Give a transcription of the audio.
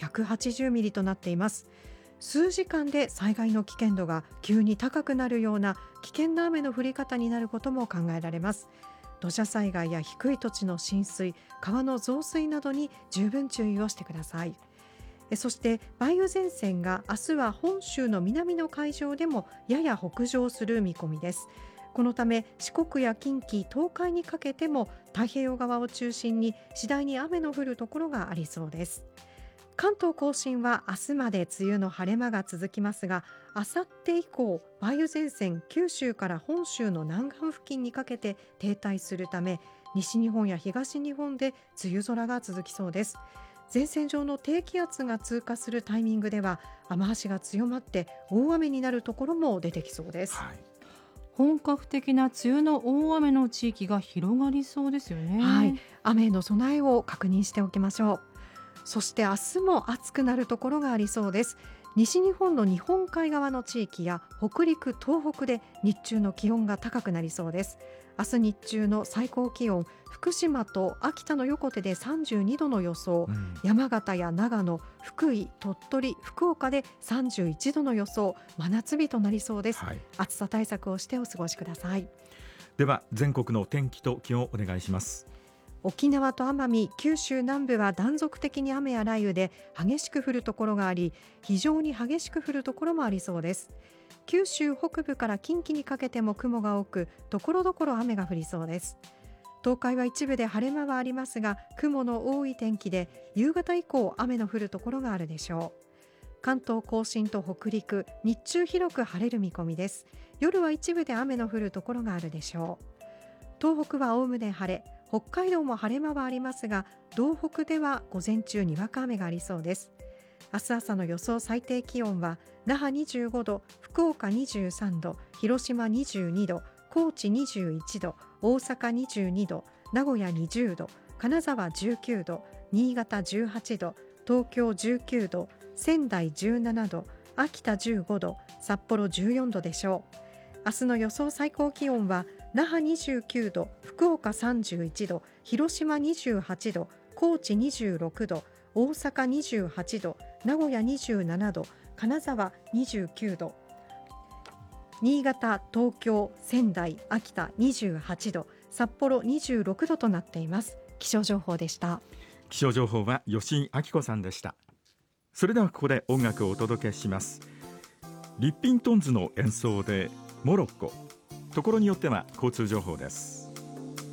180ミリとなっています。数時間で災害の危険度が急に高くなるような危険な雨の降り方になることも考えられます。土砂災害や低い土地の浸水、川の増水などに十分注意をしてください。そして梅雨前線が明日は本州の南の海上でもやや北上する見込みです。このため四国や近畿、東海にかけても太平洋側を中心に次第に雨の降るところがありそうです。関東甲信は明日まで梅雨の晴れ間が続きますが、あさって以降梅雨前線、九州から本州の南岸付近にかけて停滞するため、西日本や東日本で梅雨空が続きそうです。前線上の低気圧が通過するタイミングでは雨足が強まって大雨になるところも出てきそうです。 本格的な梅雨の大雨の地域が広がりそうですよね。 雨への備えを確認しておきましょう。そして明日も暑くなるところがありそうです。西日本の日本海側の地域や北陸、東北で日中の気温が高くなりそうです。明日日中の最高気温、福島と秋田の横手で32度の予想、山形や長野、福井、鳥取、福岡で31度の予想、真夏日となりそうです。暑さ対策をしてお過ごしください。 では全国の天気と気温をお願いします。 沖縄と奄美、九州南部は断続的に雨や雷雨で激しく降るところがあり、非常に激しく降るところもありそうです。九州北部から近畿にかけても雲が多く、ところどころ雨が降りそうです。東海は一部で晴れ間はありますが、雲の多い天気で夕方以降雨の降るところがあるでしょう。関東甲信と北陸、日中広く晴れる見込みです。夜は一部で雨の降るところがあるでしょう。東北はおおむね晴れ、北海道も晴れ間はありますが、道北では午前中にわか雨がありそうです。明日朝の予想最低気温は那覇25度、福岡23度、広島22度、高知21度、大阪22度、名古屋20度、金沢19度、新潟18度、東京19度、仙台17度、秋田15度、札幌14度でしょう。明日の予想最高気温は那覇29度、福岡31度、広島28度、高知26度、大阪28度、名古屋27度、金沢29度、新潟、東京、仙台、秋田28度、札幌26度となっています。気象情報でした。 気象情報は吉井明子さんでした。それではここで音楽をお届けします。リッピントンズの演奏でモロッコ。ところによっては交通情報です。